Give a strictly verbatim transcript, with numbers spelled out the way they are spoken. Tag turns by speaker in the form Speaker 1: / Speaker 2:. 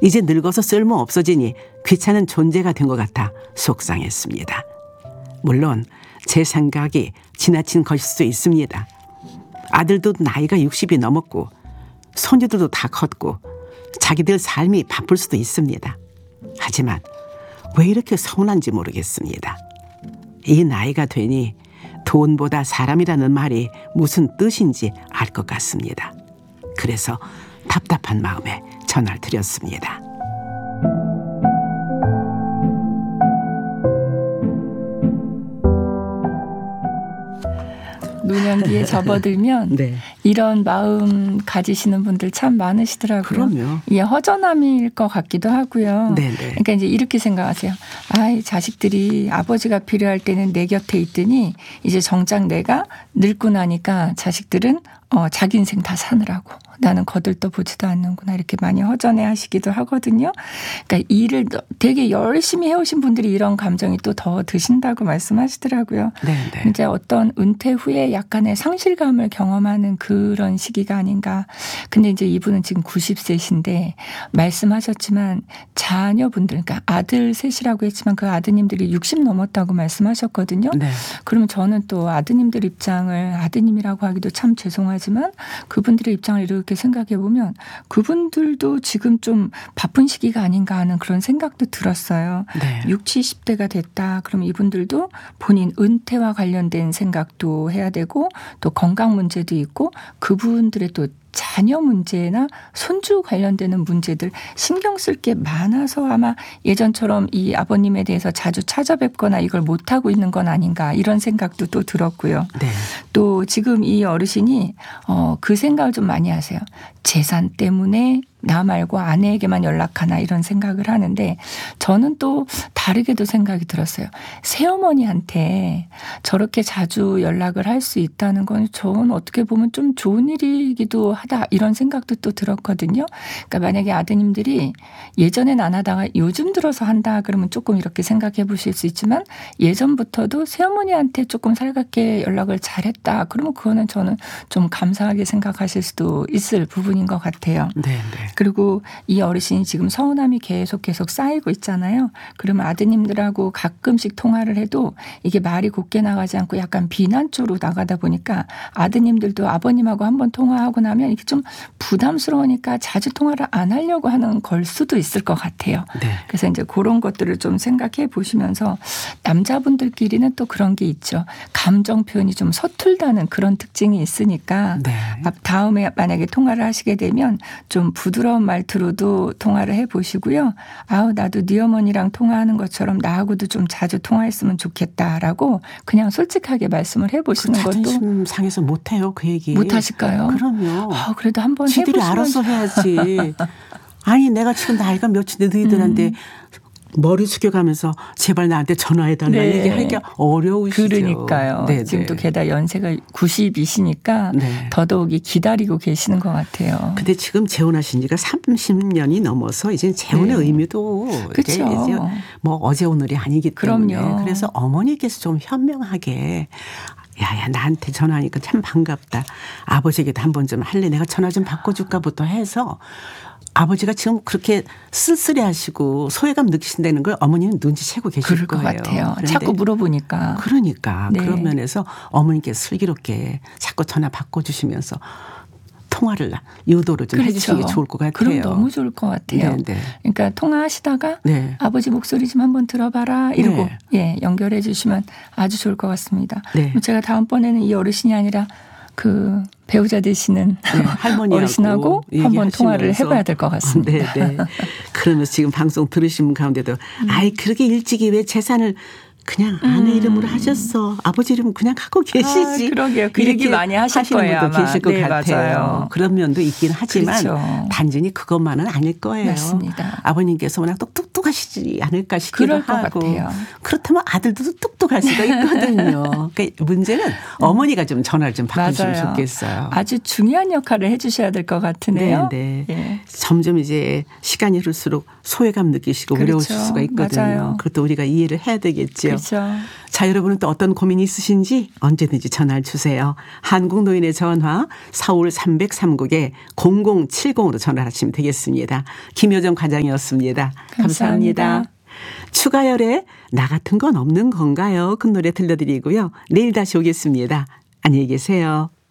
Speaker 1: 이제 늙어서 쓸모 없어지니 귀찮은 존재가 된 것 같아 속상했습니다. 물론 제 생각이 지나친 것일 수 있습니다. 아들도 나이가 육십이 넘었고 손주들도 다 컸고 자기들 삶이 바쁠 수도 있습니다. 하지만 왜 이렇게 서운한지 모르겠습니다. 이 나이가 되니 돈보다 사람이라는 말이 무슨 뜻인지 알 것 같습니다. 그래서 답답한 마음에 전화를 드렸습니다.
Speaker 2: 노년기에 접어들면
Speaker 1: 네.
Speaker 2: 이런 마음 가지시는 분들 참 많으시더라고요.
Speaker 1: 그럼요.
Speaker 2: 이게 허전함일 것 같기도 하고요.
Speaker 1: 네네.
Speaker 2: 그러니까 이제 이렇게 생각하세요. 아, 자식들이 아버지가 필요할 때는 내 곁에 있더니 이제 정작 내가 늙고 나니까 자식들은 어, 자기 인생 다 사느라고 나는 거들떠 보지도 않는구나 이렇게 많이 허전해 하시기도 하거든요. 그러니까 일을 되게 열심히 해오신 분들이 이런 감정이 또 더 드신다고 말씀하시더라고요.
Speaker 1: 네네.
Speaker 2: 이제 어떤 은퇴 후에 약간의 상실감을 경험하는 그런 시기가 아닌가. 근데 이제 이분은 지금 구십 세신데 말씀하셨지만 자녀분들, 그러니까 아들 셋이라고 했지만 그 아드님들이 육십 넘었다고 말씀하셨거든요.
Speaker 1: 네.
Speaker 2: 그러면 저는 또 아드님들 입장을 아드님이라고 하기도 참 죄송하지만 그분들의 입장을 이렇게 생각해 보면 그분들도 지금 좀 바쁜 시기가 아닌가 하는 그런 생각도 들었어요.
Speaker 1: 네.
Speaker 2: 육십, 칠십 대가 됐다. 그럼 이분들도 본인 은퇴와 관련된 생각도 해야 되고 또 건강 문제도 있고 그분들의 또 자녀 문제나 손주 관련되는 문제들 신경 쓸 게 많아서 아마 예전처럼 이 아버님에 대해서 자주 찾아뵙거나 이걸 못하고 있는 건 아닌가 이런 생각도 또 들었고요.
Speaker 1: 네.
Speaker 2: 또 지금 이 어르신이 어, 그 생각을 좀 많이 하세요. 재산 때문에 나 말고 아내에게만 연락하나 이런 생각을 하는데 저는 또 다르게도 생각이 들었어요. 새어머니한테 저렇게 자주 연락을 할 수 있다는 건 저는 어떻게 보면 좀 좋은 일이기도 하다 이런 생각도 또 들었거든요. 그러니까 만약에 아드님들이 예전엔 안 하다가 요즘 들어서 한다 그러면 조금 이렇게 생각해 보실 수 있지만 예전부터도 새어머니한테 조금 살갑게 연락을 잘했다. 그러면 그거는 저는 좀 감사하게 생각하실 수도 있을 부분인 것 같아요.
Speaker 1: 네, 네.
Speaker 2: 그리고 이 어르신이 지금 서운함이 계속 계속 쌓이고 있잖아요. 그러면 아드님들하고 가끔씩 통화를 해도 이게 말이 곱게 나가지 않고 약간 비난 쪽으로 나가다 보니까 아드님들도 아버님하고 한번 통화하고 나면 이게 좀 부담스러우니까 자주 통화를 안 하려고 하는 걸 수도 있을 것 같아요.
Speaker 1: 네.
Speaker 2: 그래서 이제 그런 것들을 좀 생각해 보시면서 남자분들끼리는 또 그런 게 있죠. 감정 표현이 좀 서툴다는 그런 특징이 있으니까
Speaker 1: 네.
Speaker 2: 다음에 만약에 통화를 하시게 되면 좀 부드러운 말투로도 통화를 해 보시고요. 아우 나도 네 어머니랑 통화하는 것처럼 나하고도 좀 자주 통화했으면 좋겠다라고 그냥 솔직하게 말씀을 해 보시는 것도.
Speaker 1: 자존심 상해서 못해요 그 얘기.
Speaker 2: 못 하실까요?
Speaker 1: 그럼요.
Speaker 2: 아, 그래도 한번
Speaker 1: 지들이
Speaker 2: 해보시면.
Speaker 1: 알아서 해야지. 아니 내가 지금 나이가 몇인데 너희들한테
Speaker 2: 음.
Speaker 1: 머리 숙여가면서 제발 나한테 전화해달라
Speaker 2: 네.
Speaker 1: 얘기하기가 어려우시죠.
Speaker 2: 그러니까요.
Speaker 1: 네네.
Speaker 2: 지금 또 게다가 연세가 구십이시니까
Speaker 1: 네.
Speaker 2: 더더욱이 기다리고 계시는 것 같아요.
Speaker 1: 근데 지금 재혼하신 지가 삼십 년이 넘어서 이제 재혼의
Speaker 2: 네.
Speaker 1: 의미도
Speaker 2: 그쵸.
Speaker 1: 이제 이제 뭐 어제 오늘이 아니기 때문에
Speaker 2: 그럼요.
Speaker 1: 그래서 어머니께서 좀 현명하게 야야 나한테 전화하니까 참 반갑다. 아버지에게도 한번 좀 할래. 내가 전화 좀 바꿔줄까부터 해서 아버지가 지금 그렇게 쓸쓸해하시고 소외감 느끼신다는 걸 어머니는 눈치채고 계실
Speaker 2: 그럴 것
Speaker 1: 거예요.
Speaker 2: 같아요. 자꾸 물어보니까.
Speaker 1: 그러니까
Speaker 2: 네.
Speaker 1: 그런 면에서 어머니께서 슬기롭게 자꾸 전화 바꿔주시면서 통화를 유도를 좀
Speaker 2: 그렇죠.
Speaker 1: 해주시는 게 좋을 것 같아요.
Speaker 2: 그럼 너무 좋을 것 같아요.
Speaker 1: 네, 네.
Speaker 2: 그러니까 통화하시다가
Speaker 1: 네.
Speaker 2: 아버지 목소리 좀 한번 들어봐라 이러고
Speaker 1: 네.
Speaker 2: 예 연결해 주시면 아주 좋을 것 같습니다.
Speaker 1: 네.
Speaker 2: 제가 다음번에는 이 어르신이 아니라 그 배우자 되시는
Speaker 1: 네, 할머니하고
Speaker 2: 어르신하고 한번 통화를
Speaker 1: 얘기하시면서.
Speaker 2: 해봐야 될 것 같습니다.
Speaker 1: 네, 네. 그러면서 지금 방송 들으신 분 가운데도
Speaker 2: 음.
Speaker 1: 아이 그렇게 일찍이 왜 재산을 그냥 아내
Speaker 2: 음.
Speaker 1: 이름으로 하셨어. 아버지 이름 그냥 갖고 계시지.
Speaker 2: 아, 그러게요. 그
Speaker 1: 이렇게
Speaker 2: 얘기 많이 하실
Speaker 1: 하시는
Speaker 2: 거예요,
Speaker 1: 분도
Speaker 2: 아마.
Speaker 1: 계실 것
Speaker 2: 네,
Speaker 1: 같아요.
Speaker 2: 맞아요.
Speaker 1: 그런 면도 있긴 하지만
Speaker 2: 그렇죠.
Speaker 1: 단순히 그것만은 아닐 거예요.
Speaker 2: 맞습니다.
Speaker 1: 아버님께서 워낙 똑똑하시지 않을까 싶기도
Speaker 2: 그럴 것
Speaker 1: 하고.
Speaker 2: 같아요.
Speaker 1: 그렇다면 아들도 똑똑할 수가 있거든요. 그러니까 문제는 어머니가 좀 전화를 좀 바꾸시면
Speaker 2: 맞아요.
Speaker 1: 좋겠어요.
Speaker 2: 아주 중요한 역할을 해 주셔야 될 것 같으네요.
Speaker 1: 네, 네.
Speaker 2: 예.
Speaker 1: 점점 이제 시간이 흐를수록 소외감 느끼시고
Speaker 2: 그렇죠.
Speaker 1: 외로우실 수가 있거든요.
Speaker 2: 맞아요.
Speaker 1: 그것도 우리가 이해를 해야 되겠죠.
Speaker 2: 그렇죠.
Speaker 1: 자, 여러분은 또 어떤 고민이 있으신지 언제든지 전화를 주세요. 한국노인의 전화 서울 삼공삼국에 공공칠공으로 전화하시면 되겠습니다. 김효정 과장이었습니다. 감사합니다.
Speaker 2: 감사합니다.
Speaker 1: 추가열에 나 같은 건 없는 건가요? 그 노래 들려드리고요. 내일 다시 오겠습니다. 안녕히 계세요.